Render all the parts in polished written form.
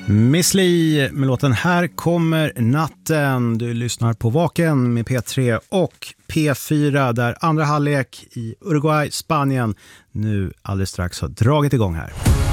Miss Li med låten Här kommer natten. Du lyssnar på Vaken med P3 och P4 där andra halvlek i Uruguay, Spanien nu alldeles strax har dragit igång här.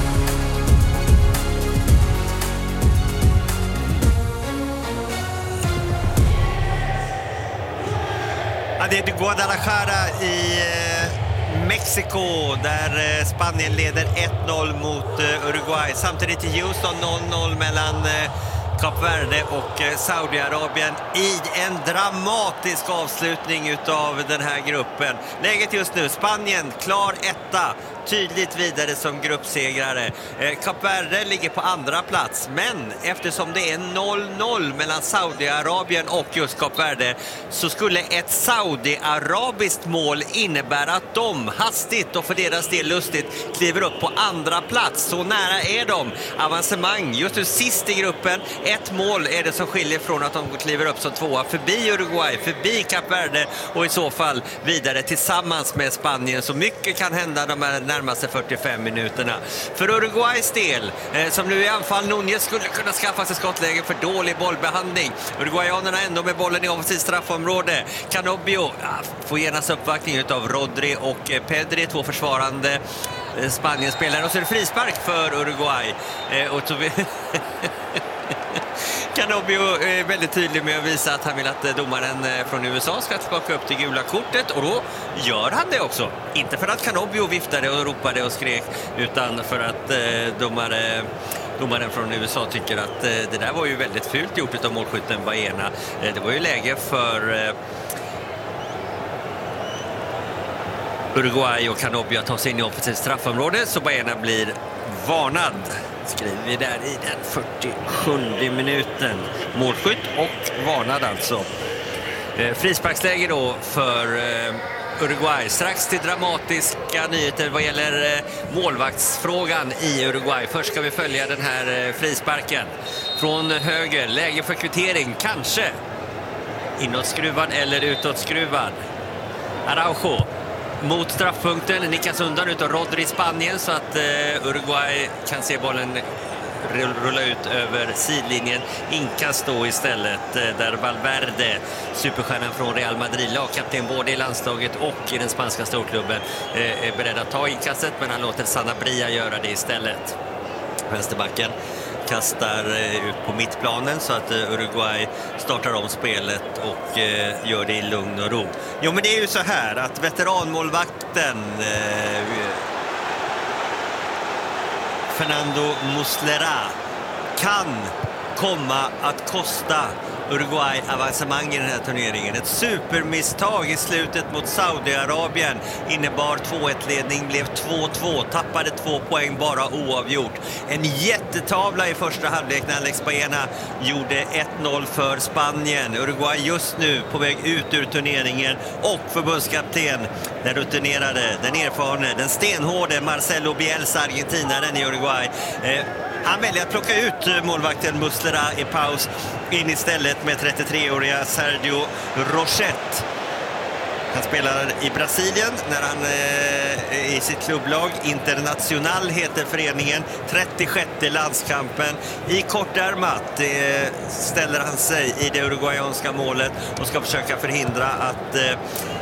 Ja, det är Guadalajara i Mexiko där Spanien leder 1-0 mot Uruguay. Samtidigt i Houston 0-0 mellan Kap Verde och Saudiarabien i en dramatisk avslutning utav den här gruppen. Läget just nu, Spanien klar etta, tydligt vidare som gruppsegrare. Kap Verde ligger på andra plats, men eftersom det är 0-0 mellan Saudiarabien och just Kap Verde så skulle ett saudiarabiskt mål innebära att de hastigt och för deras del lustigt kliver upp på andra plats. Så nära är de avancemang. Just nu sist i gruppen, ett mål är det som skiljer från att de kliver upp som tvåa förbi Uruguay, förbi Kap Verde och i så fall vidare tillsammans med Spanien. Så mycket kan hända de här närmaste 45 minuterna. För Uruguays del, som nu i anfall Núñez skulle kunna skaffa sig skottläge för dålig bollbehandling. Uruguayanerna ändå med bollen i offensivt straffområde. Canobbio får genast uppvaktning av Rodri och Pedri, två försvarande Spanien-spelare. Och så är det frispark för Uruguay. Och så Canobbio är väldigt tydlig med att visa att han vill att domaren från USA ska tillbaka upp till gula kortet, och då gör han det också. Inte för att Canobbio viftade och ropade och skrek, utan för att domaren från USA tycker att det där var ju väldigt fult gjort av målskytten Baena. Det var ju läge för Uruguay och Canobbio att ta sig in i offensivt straffområde, så Baena blir varnad. Skriver vi där i den 47 minuten. Målskytt och varnad alltså. Frisparksläge då för Uruguay. Strax till dramatiska nyheter vad gäller målvaktsfrågan i Uruguay. Först ska vi följa den här frisparken. Från höger, läge för kvittering. Kanske inåtskruvad eller utåtskruvad. Araujo mot straffpunkten, nickas undan utav Rodri i Spanien så att Uruguay kan se bollen rulla ut över sidlinjen. Inkast då istället där Valverde, superstjärnan från Real Madrid, lagkapten både i landslaget och i den spanska storklubben, är beredd att ta inkastet, men han låter Sanabria göra det istället. Vänsterbacken kastar ut på mittplanen så att Uruguay startar om spelet och gör det i lugn och ro. Jo, men det är ju så här att veteranmålvakten Fernando Muslera kan komma att kosta Uruguay avancemang i den här turneringen. Ett supermisstag i slutet mot Saudiarabien innebar 2-1-ledning, blev 2-2, tappade 2 poäng, bara oavgjort. En jättetavla i första halvlek när Alex Baena gjorde 1-0 för Spanien. Uruguay just nu på väg ut ur turneringen, och förbundskapten, den rutinerade, den erfarne, den stenhårde Marcelo Bielsa, argentinaren i Uruguay. Han väljer att plocka ut målvakten Muslera i paus, in istället med 33-åriga Sergio Rochette. Han spelar i Brasilien när han i sitt klubblag. International heter föreningen. 36:e landskampen. I kortärmat ställer han sig i det uruguayanska målet och ska försöka förhindra att